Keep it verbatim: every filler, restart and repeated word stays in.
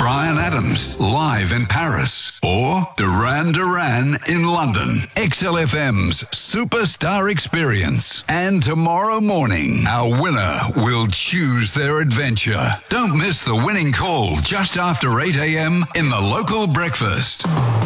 Brian Adams, live in Paris. Or Duran Duran in London. X L F M's Superstar Experience. And tomorrow morning, our winner will choose their adventure. Don't miss the winning call just after eight a.m. in the local breakfast.